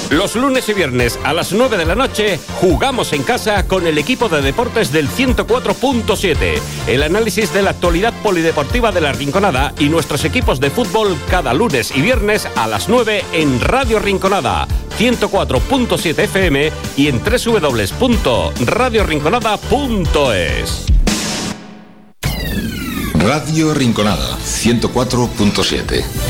Los lunes y viernes a las 9 de la noche jugamos en casa con el equipo de deportes del 104.7. El análisis de la actualidad polideportiva de La Rinconada y nuestros equipos de fútbol cada lunes y viernes a las 9 en Radio Rinconada, 104.7 FM y en www.radiorinconada.es. Radio Rinconada 104.7.